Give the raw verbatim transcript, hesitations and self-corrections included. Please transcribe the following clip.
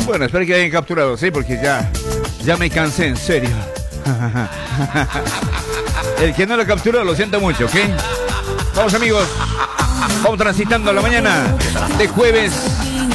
Bueno, espero que hayan capturado, sí, porque ya, ya me cansé, en serio. El que no lo capturó lo siento mucho, ¿ok? Vamos, amigos. Vamos transitando la mañana de jueves